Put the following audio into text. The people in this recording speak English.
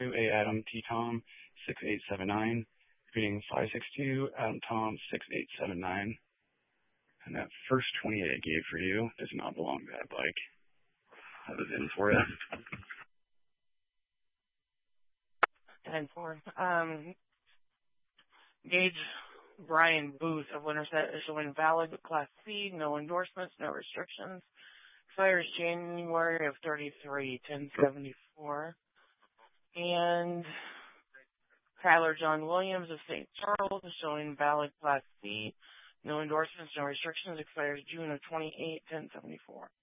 A Adam T Tom 6879. Repeating 562 Adam Tom 6879. And that first 28 I gave for you does not belong to that bike. That is in for you. 10-4. Gage Brian Booth of Winterset is showing valid Class C, no endorsements, no restrictions. Expires January of 33, 1074. And Tyler John Williams of St. Charles is showing valid Class C, no endorsements, no restrictions. Expires June of 28, 1074.